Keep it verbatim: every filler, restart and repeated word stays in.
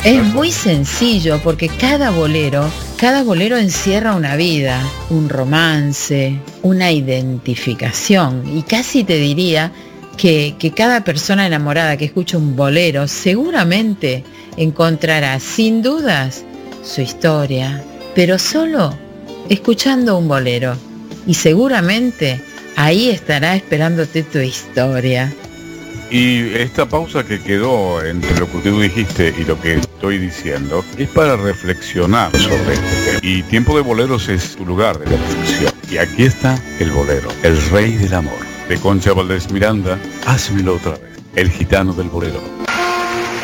Es muy sencillo porque cada bolero, cada bolero encierra una vida, un romance, una identificación. Y casi te diría que, que cada persona enamorada que escucha un bolero seguramente encontrará sin dudas su historia, pero solo escuchando un bolero. Y seguramente ahí estará esperándote tu historia. Y esta pausa que quedó entre lo que tú dijiste y lo que estoy diciendo es para reflexionar sobre este tema. Y Tiempo de Boleros es tu lugar de reflexión. Y aquí está el bolero, el rey del amor, de Concha Valdés Miranda, Házmelo otra vez, el gitano del bolero.